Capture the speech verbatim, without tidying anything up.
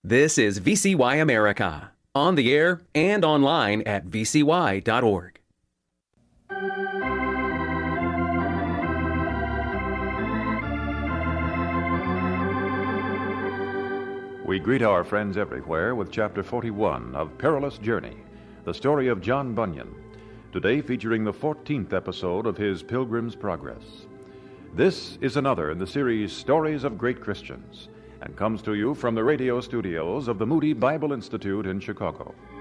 This is V C Y America, on the air and online at v c y dot org. We greet our friends everywhere with Chapter forty-one of Perilous Journey, the story of John Bunyan, today featuring the fourteenth episode of his Pilgrim's Progress. This is another in the series Stories of Great Christians, and comes to you from the radio studios of the Moody Bible Institute in Chicago.